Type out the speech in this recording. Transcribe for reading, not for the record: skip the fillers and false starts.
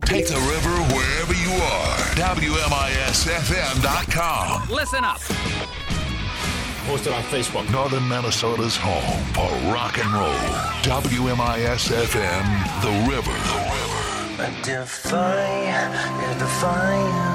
Take the river wherever you are. WMISFM.com. Listen up. Posted on Facebook. Northern Minnesota's home for rock and roll. WMISFM, The River. I defy